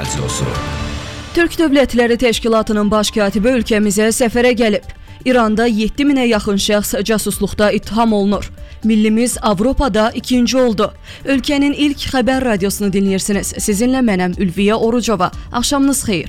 Radyosu. Türk Dövlətləri Təşkilatının baş katibi ölkəmizə səfərə gəlib. İranda 7000-ə yaxın şəxs casusluqda ittiham olunur. Millimiz Avropada ikinci oldu. Ölkənin ilk xəbər radiosunu dinləyirsiniz. Sizinlə mənəm Ülviyə Orucova. Axşamınız xeyir.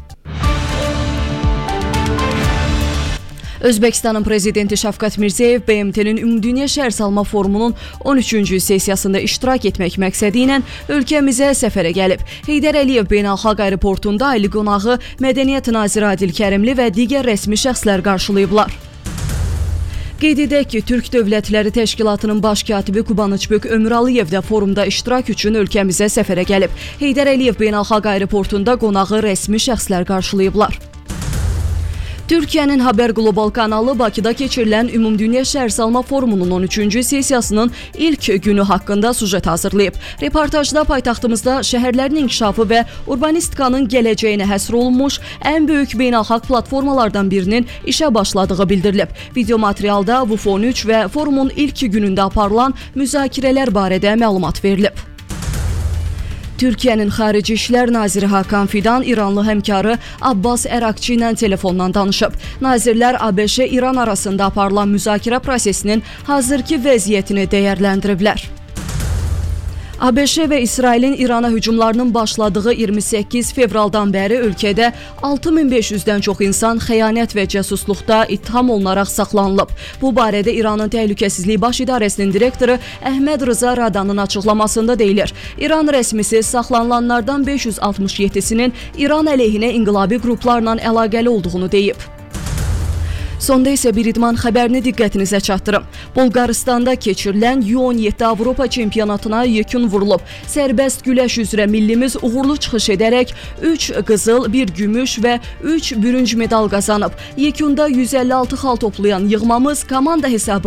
Özbəkistanın prezidenti Şavkat Mirziyev BMT-nin Ümumdünya Şəhərsalma Forumunun 13-cü sessiyasında iştirak etmək məqsədi ilə ölkəmizə səfərə gəlib. Heydər Əliyev Beynəlxalq Aeroportunda ali qonağı Mədəniyyət Naziri Adil Kərimli və digər rəsmi şəxslər qarşılayıblar. Qeyd edək ki, Türk Dövlətləri Təşkilatının baş katibi Qubanıçbük Ömüraliyev də forumda iştirak üçün ölkəmizə səfərə gəlib. Heydər Əliyev Beynəlxalq Aeroportunda qonağı rəsmi şəxslər qarşılayıblar. Türkiyənin Haber Global kanalı Bakıda keçirilən Ümumdünya Şəhərsalma Forumunun 13-cü sessiyasının ilk günü haqqında sujet hazırlayıb. Reportajda paytaxtımızda şəhərlərin inkişafı və urbanistikanın gələcəyinə həsr olunmuş ən böyük beynəlxalq platformalardan birinin işə başladığı bildirilib. Video materialda WUFON 3 və forumun ilk günündə aparılan müzakirələr barədə məlumat verilib. Türkiyənin Xarici İşlər Naziri Hakan Fidan İranlı həmkarı Abbas Ərakçı ilə telefondan danışıb. Nazirlər ABŞ-İran arasında aparılan müzakirə prosesinin hazırki vəziyyətini dəyərləndiriblər. ABŞ və İsrailin İrana hücumlarının başladığı 28 fevraldan bəri ölkədə 6500-dən çox insan xəyanət və casusluqda ittiham olunaraq saxlanılıb. Bu barədə İranın Təhlükəsizlik Baş İdarəsinin direktoru Əhməd Rıza Radanın açıqlamasında deyilir. İran rəsmisi saxlanılanlardan 567-sinin İran əleyhinə inqilabi qruplarla əlaqəli olduğunu deyib. Sonda isə bir idman xəbərini diqqətinizə çatdırım. Bolqarıstanda keçirilən U17 Avropa çempionatına yekun vurulub. Sərbəst güləş üzrə millimiz uğurlu çıxış edərək 3 qızıl, 1 gümüş və 3 bürünc medal qazanıb. Yekunda 156 xal toplayan yığmamız komanda hesabı